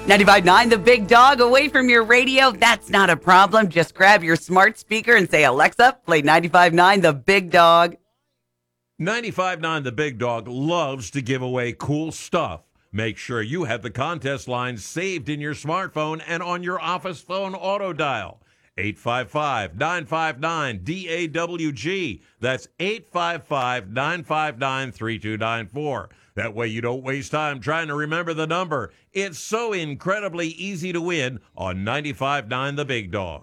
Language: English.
95.9 The Big Dog, away from your radio. That's not a problem. Just grab your smart speaker and say, Alexa, play 95.9 The Big Dog. 95.9 The Big Dog loves to give away cool stuff. Make sure you have the contest line saved in your smartphone and on your office phone auto dial. 855-959-DAWG. That's 855-959-3294. That way you don't waste time trying to remember the number. It's so incredibly easy to win on 95.9 The Big Dog.